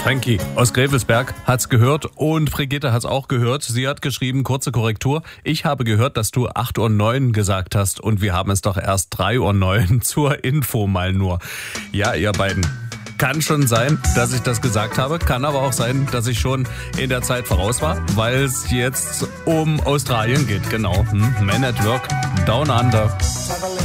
Frankie aus Gräfelsberg hat's gehört und Brigitte hat's auch gehört. Sie hat geschrieben, kurze Korrektur. Ich habe gehört, dass du 8:09 Uhr gesagt hast und wir haben es doch erst 3:09 Uhr zur Info mal nur. Ja, ihr beiden. Kann schon sein, dass ich das gesagt habe. Kann aber auch sein, dass ich schon in der Zeit voraus war, weil es jetzt um Australien geht. Genau. Men at Work, Down Under.